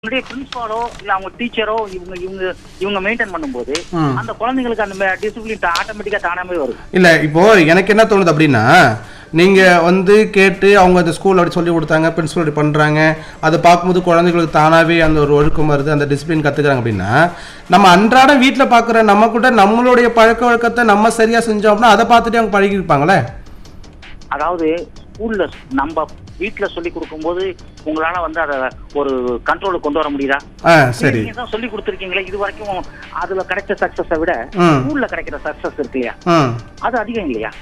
பிரின்சிபாலோ இல்ல அவங்க டீச்சரோ இவங்க மெயின்டைன் பண்ணும்போது அந்த குழந்தைங்களுக்கு அந்த டிசிப்ளின் ஆட்டோமேட்டிக்கா தானாமே வரும். இல்ல இப்போ எனக்கு என்ன தோணுது அப்படின்னா, நீங்க வந்து கேட்டு அவங்க அந்த ஸ்கூல்ல அப்படி சொல்லி கொடுத்தாங்க, பிரின்சிபல் அப்படி பண்றாங்க, அதை பார்க்கும்போது குழந்தைங்களுக்கு தானாவே அந்த ஒரு ஒழுக்கம் வருது, அந்த டிசிப்ளின் கத்துக்கிறாங்க அப்படின்னா, நம்ம அன்றாடம் வீட்டில் பார்க்குற நம்ம கூட நம்மளுடைய பழக்க வழக்கத்தை நம்ம சரியா செஞ்சோம் அப்படின்னா அதை பார்த்துட்டு அவங்க பழகிருப்பாங்களே. அதாவது ஸ்கூல்ல நம்ம வீட்டுல சொல்லி கொடுக்கும்போது உங்களால வந்து அத ஒரு கண்ட்ரோலுக்கு கொண்டு வர முடியுதா? சரி, நீங்க தான் சொல்லி கொடுத்துருக்கீங்களே, இது வரைக்கும் அதுல கிடைச்ச சக்சஸை விட ஸ்கூல்ல கிடைக்கிற சக்சஸ் இருக்கு இல்லையா, அது அதிகம் இல்லையா?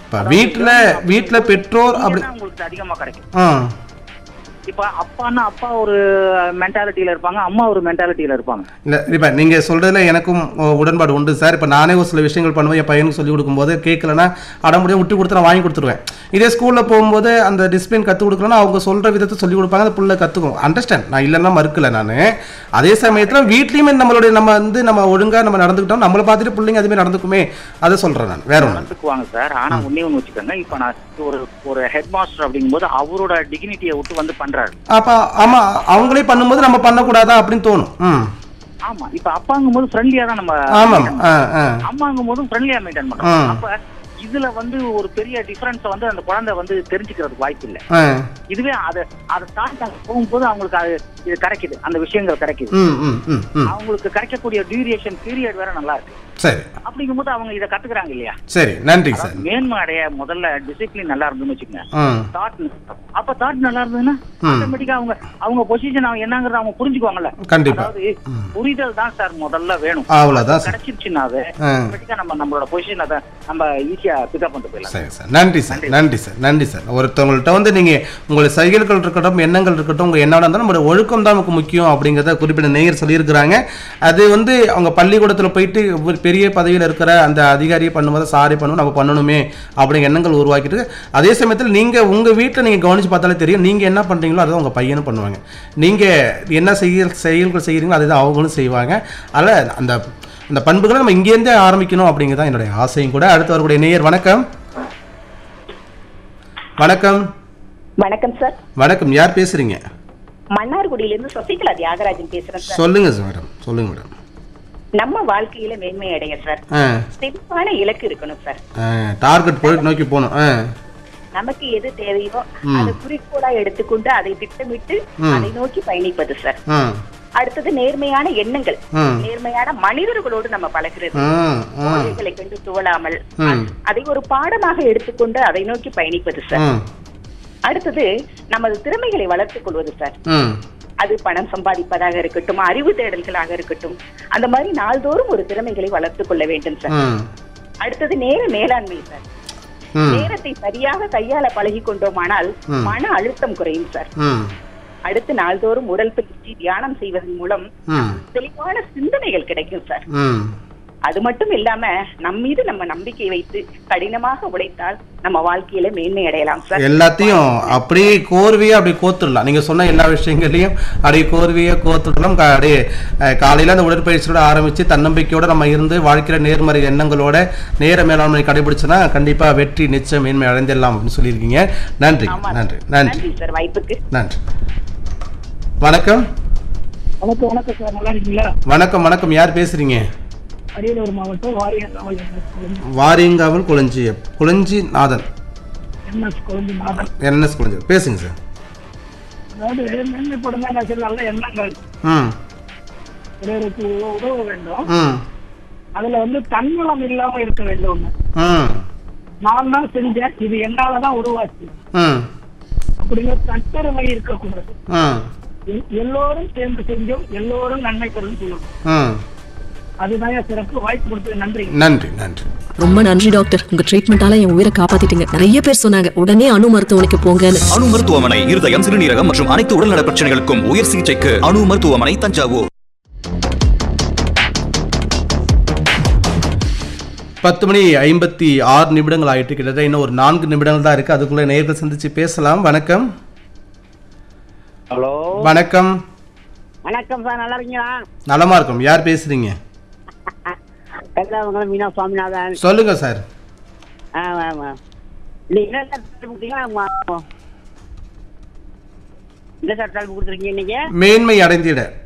வீட்டுல பெற்றோர் அப்படி உங்களுக்கு அதிகமா கிடைக்கும். இப்ப அப்பான்னா அப்பா ஒரு மென்டாலிட்டியில இருப்பாங்க, அம்மா ஒரு மென்டாலிட்டியில இருப்பாங்க. இல்ல இப்ப நீங்க சொல்றதுல எனக்கும் உடன்பாடு உண்டு சார். இப்ப நானே ஒரு சில விஷயங்கள் பண்ணுவேன், என் பையனுக்கு சொல்லி கொடுக்கும்போது கேட்கலன்னா அடமுடியும் விட்டு கொடுத்து நான் வாங்கி கொடுத்துருவேன். இதே ஸ்கூல்ல போகும்போது அந்த டிசிப்ளின் கற்றுக் கொடுக்கலன்னா அவங்க சொல்ற விதத்தை சொல்லி கொடுப்பாங்க, அந்த பிள்ளை கத்துக்கும். அண்டர்ஸ்டாண்ட், நான் இல்லைன்னா மறுக்கல நான். அதே சமயத்துல வீட்லயுமே நம்ம ஒழுங்கா நம்ம நடந்துக்கிட்டோம், நம்மளை பார்த்துட்டு பிள்ளைங்க அதுமாதிரி நடந்துக்குமே, அதை சொல்றேன் நான். வேற ஒன்று நடந்துக்குவாங்க சார். ஆனா ஒண்ணே ஒண்ணு வச்சுக்கோங்க, இப்ப நான் ஒரு ஹெட் மாஸ்டர் அப்படிங்கும்போது அவரோட டிக்னிட்டியை விட்டு வந்து பண்றாரு. அப்ப ஆமா, அவங்களே பண்ணும்போது நம்ம பண்ணக்கூடாதா அப்படின்னு தோணும். ஆமா, இப்ப அப்பாங்கும் போது ஃப்ரெண்ட்லியா தான் நம்ம, அம்மாங்கும் போதும் ஃப்ரெண்ட்லியா மெயின்டைன் பண்றோம். அப்ப இதுல வந்து ஒரு பெரிய டிஃபரன்ஸ் வந்து அந்த குழந்தை வந்து தெரிஞ்சுக்கிறதுக்கு வாய்ப்பு இல்லை. இதுவே அதை தாண்டி போகும்போது அவங்களுக்கு அது இது கிடைக்குது, அந்த விஷயங்கள் கிடைக்குது. அவங்களுக்கு கிடைக்கக்கூடிய டியூரேஷன் பீரியட் வேற நல்லா இருக்கு. சரி, அப்படிங்கும்போது அவங்க இதை கத்துக்கிறாங்க இல்லையா? சரி, நன்றி சார். மேன்மை அடைய முதல்ல டிசிப்ளின் நல்லா இருந்துன்னு வச்சுக்கோங்க. தாட் நல்லா இருந்ததுன்னா ஆட்டோமேட்டிக்கா அவங்க பொசிஷன் அவங்க என்னங்கறத அவங்க புரிஞ்சுக்குவாங்கல்ல. கண்டிப்பா, அதாவது புரிதல் தான் சார் முதல்ல வேணும். அவ்வளவுதான். கிடைச்சிருச்சுனாவே ஆட்டோமேட்டிக்கா நம்மளோட பொசிஷன் அதை நம்ம ஈஸியா பிக்கப் பண்ணிட்டு போயிடலாம். சரி சார், நன்றி சார், நன்றி சார், நன்றி சார். ஒருத்தவங்கள்ட்ட வந்து நீங்க உங்களுடைய செயல்கள் இருக்கட்டும், எண்ணங்கள் இருக்கட்டும், உங்க என்னோட இருந்தாலும் நம்மளோட ஒழுக்கம் தான் நமக்கு முக்கியம் அப்படிங்கிறத குறிப்பிட்ட நேயர் சொல்லியிருக்கிறாங்க. அது வந்து அவங்க பள்ளிக்கூடத்துல போயிட்டு பெரிய பதவியில் இருக்கிற அந்த அதிகாரியை பண்ணும்போது சாரி பண்ணுவோம், நம்ம பண்ணணுமே அப்படிங்கிற எண்ணங்கள் உருவாக்கிட்டு, அதே சமயத்தில் நீங்கள் உங்கள் வீட்டில் நீங்கள் கவனித்து பார்த்தாலே தெரியும், நீங்கள் என்ன பண்ணுறீங்களோ அதை உங்கள் பையனும் பண்ணுவாங்க. நீங்கள் என்ன செயல்கள் செய்கிறீங்களோ அதை தான் அவங்களும் செய்வாங்க. அதில் அந்த பண்புகளை நம்ம இங்கேருந்தே ஆரம்பிக்கணும் அப்படிங்கிறதான் என்னுடைய ஆசையும் கூட. அடுத்து வரக்கூடிய நேயர், வணக்கம். வணக்கம். வணக்கம் சார். வணக்கம், யார் பேசுறீங்க? மன்னார்குடியிலிருந்து சசிகலா தியாகராஜன் பேசுறேன் சார். சொல்லுங்க சார் மேடம், சொல்லுங்க மேடம். நம்ம வாழ்க்கையில மேன்மை அடைய சார் சிறப்பான இலக்கு இருக்கணும் சார். டார்கெட் போயிட்டு நோக்கி போகணும். நமக்கு எது தேவையோ அதை குறிக்கோளா எடுத்துக்கொண்டு அதை திட்டமிட்டு அதை நோக்கி பயணிப்பது சார். அடுத்தது நேர்மையான எண்ணங்கள், நேர்மையான மனிதர்களோடு நம்ம பழகிறது, கண்டு துவளாமல் அதை ஒரு பாடமாக எடுத்துக்கொண்டு அதை நோக்கி பயணிப்பது சார். அடுத்தது நமது திறமைகளை வளர்த்துக் கொள்வது சார். அது பணம் சம்பாதிப்பதாக இருக்கட்டும், அறிவு தேடல்களாக இருக்கட்டும், அந்த மாதிரி நாள்தோறும் ஒரு திறமைகளை வளர்த்துக் கொள்ள வேண்டும் சார். அடுத்தது நேர மேலாண்மை சார். நேரத்தை சரியாக கையாள பழகி கொண்டோமானால் மன அழுத்தம் குறையும் சார். அடுத்து நாள்தோறும் உடல் பயிற்சி, தியானம் செய்வதன் மூலம் தெளிவான சிந்தனைகள் கிடைக்கும் சார். அது மட்டும் இல்லாம நம் மீது நம்ம நம்பிக்கை வைத்து கடினமாக உழைத்தால் நம்ம வாழ்க்கையில மேன்மை அடையலாம் சார். எல்லாத்தையும் அப்படியே கோர்வையா அப்படி கோத்துடலாம். நீங்க சொன்ன எல்லா விஷயங்களையும் அப்படியே கோர்வையா கோத்துடலாம். அப்படியே காலையில அந்த உடற்பயிற்சியோட ஆரம்பிச்சு தன்னம்பிக்கையோட நம்ம இருந்து வாழ்க்கையில நேர்மறை எண்ணங்களோட நேர மேலாண்மை கடைபிடிச்சுன்னா கண்டிப்பா வெற்றி நிச்சயம் மேன்மை அடைந்திடலாம் அப்படின்னு சொல்லியிருக்கீங்க. நன்றி, நன்றி, நன்றி சார் வாய்ப்புக்கு. நன்றி. வணக்கம். வணக்கம். வணக்கம் சார், நல்லா இருக்கீங்களா? வணக்கம், வணக்கம், யார் பேசுறீங்க? அரியலூர் மாவட்டம் வாரியங்காவல் குளஞ்சி நாதன். NS குளஞ்சி, பேசுங்க சார். அதாவது மேன்மைப்படுங்க நல்ல எண்ணங்கள் பிறருக்கு உதவ வேண்டும். அதுல வந்து தன்னலம் இல்லாம இருக்க வேண்டும். நான் தான் செஞ்சேன், இது என்னாலதான் உருவாச்சு அப்படிங்கிற தற்பெருமை இருக்கக்கூடாது. எல்லோரும் சேர்ந்து செஞ்சோம், எல்லோரும் நன்மை பெறும் சொல்லணும். அதுதான் சிறப்பு. வாய்ப்பு கொடுத்தது நன்றி. நன்றி, நன்றி. ரொம்ப நன்றி டாக்டர், உங்க ட்ரீட்மெண்டால என் உயிரை காப்பாத்திட்டீங்க. நிறைய பேர் சொன்னாங்க உடனே அணு மருத்துவமனைக்கு போங்கன்னு. அணு மருத்துவமனை இருதயம், சிறுநீரகம் மற்றும் அனைத்து உடல்நல பிரச்சனைகளுக்கும் உயர் சிகிச்சைக்கு அணு மருத்துவமனை, தஞ்சாவூர். 10:56 ஆயிட்டு கிட்டத்தட்ட இன்னும் ஒரு 4 நிமிடங்கள் தான் இருக்கு. அதுக்குள்ள நேயர்கள் சந்திச்சு பேசலாம். வணக்கம். ஹலோ, வணக்கம். வணக்கம் சார், நல்லா இருக்கீங்களா? நலமா இருக்கும். யார் பேசுறீங்க? மீனா சுவாமிநாதன். சொல்லுங்க சார். என்ன சார் தலைப்பு கொடுத்துருக்கீங்க இன்னைக்கு? மேன்மை அடைந்திட.